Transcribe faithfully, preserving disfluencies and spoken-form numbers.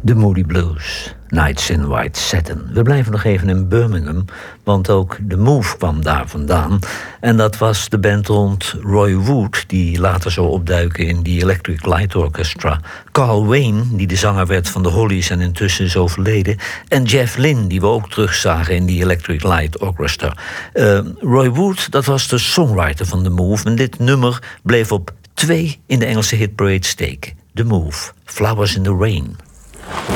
De Moody Blues, Nights in White Satin. We blijven nog even in Birmingham, want ook The Move kwam daar vandaan. En dat was de band rond Roy Wood, die later zou opduiken in die Electric Light Orchestra. Carl Wayne, die de zanger werd van de Hollies en intussen is overleden. En Jeff Lynne, die we ook terugzagen in die Electric Light Orchestra. Uh, Roy Wood, dat was de songwriter van The Move. En dit nummer bleef op twee in de Engelse hitparade steken. The Move, Flowers in the Rain.